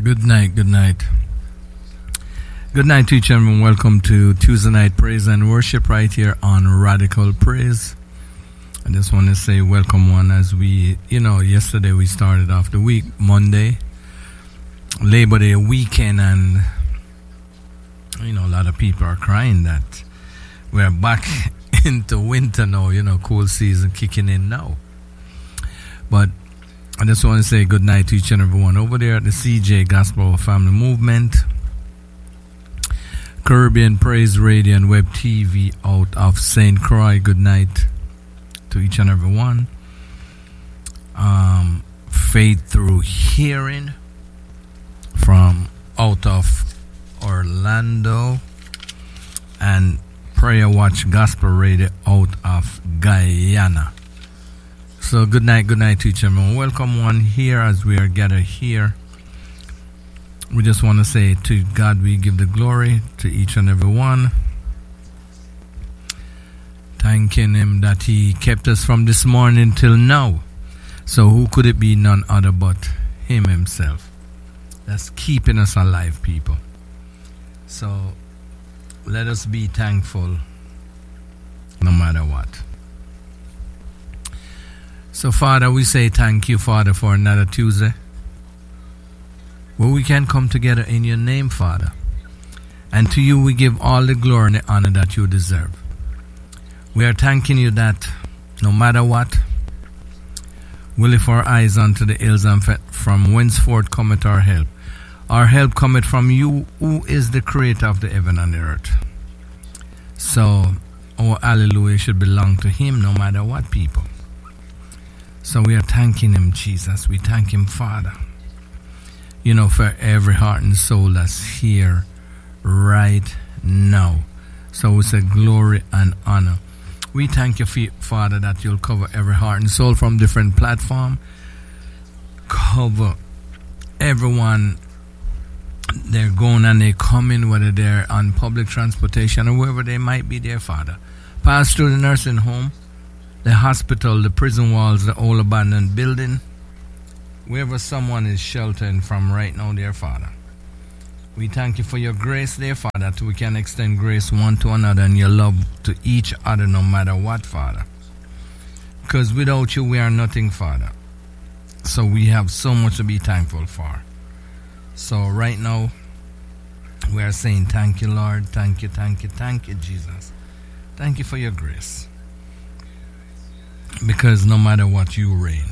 Good night, good night. Good night to each and everyone. Welcome to Tuesday Night Praise and Worship right here on Radical Praise. I just want to say welcome one as we, yesterday we started off the week, Monday, Labor Day weekend, and, a lot of people are crying that we're back into winter now, cool season kicking in now. But I just want to say good night to each and everyone over there at the CJ Gospel Family Movement, Caribbean Praise Radio and Web TV out of St. Croix. Good night to each and everyone. Faith Through Hearing from out of Orlando, and Prayer Watch Gospel Radio out of Guyana. So good night to each and everyone. Welcome one here as we are gathered here. We just want to say to God we give the glory to each and every one. Thanking Him that He kept us from this morning till now. So who could it be? None other but Him Himself. That's keeping us alive, people. So let us be thankful no matter what. So, Father, we say thank you, Father, for another Tuesday where we can come together in your name, Father. And to you we give all the glory and the honor that you deserve. We are thanking you that no matter what, we lift our eyes unto the hills and from whenceforth cometh our help. Our help cometh from you, who is the creator of the heaven and the earth. So, our hallelujah should belong to Him no matter what, people. So we are thanking Him, Jesus. We thank Him, Father, for every heart and soul that's here right now. So we say glory and honor. We thank you, Father, that you'll cover every heart and soul from different platforms. Cover everyone. They're going and they're coming, whether they're on public transportation or wherever they might be there, Father. Pass through the nursing home, the hospital, the prison walls, the old abandoned building, wherever someone is sheltering from right now, dear Father. We thank you for your grace, dear Father, that we can extend grace one to another and your love to each other no matter what, Father. Because without you, we are nothing, Father. So we have so much to be thankful for. So right now, we are saying thank you, Lord. Thank you, Jesus. Thank you for your grace. Because no matter what, you reign.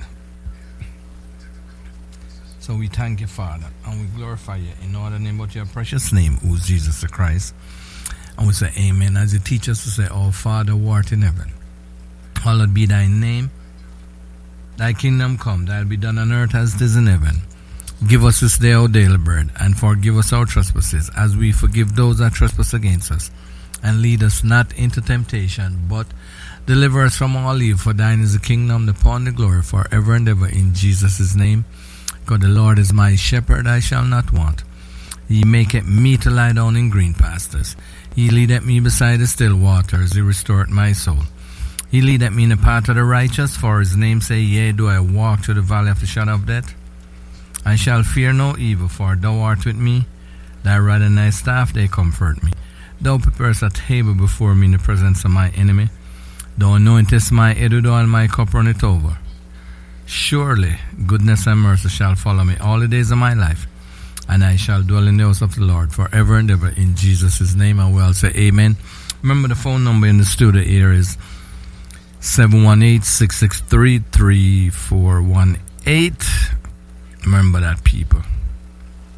So we thank you, Father, and we glorify you in all the name of your precious name, who is Jesus the Christ. And we say amen, as you teach us to say, "Our Father who art in heaven, hallowed be thy name. Thy kingdom come, thy will be done on earth as it is in heaven. Give us this day our daily bread, and forgive us our trespasses, as we forgive those that trespass against us. And lead us not into temptation, but deliver us from all evil. For thine is the kingdom, the power, and the glory, forever and ever. In Jesus' name. God, the Lord is my shepherd, I shall not want. He maketh me to lie down in green pastures. He leadeth me beside the still waters. He restoreth my soul. He leadeth me in the path of the righteous, for His name's sake. Yea, do I walk through the valley of the shadow of death, I shall fear no evil, for thou art with me. Thy rod and thy staff, they comfort me. Thou preparest a table before me in the presence of my enemy. Thou anointest my head with oil, and my cup runneth over. Surely goodness and mercy shall follow me all the days of my life, and I shall dwell in the house of the Lord forever and ever. In Jesus' name, I will say amen. Remember, the phone number in the studio here is 718-663-3418. Remember that, people.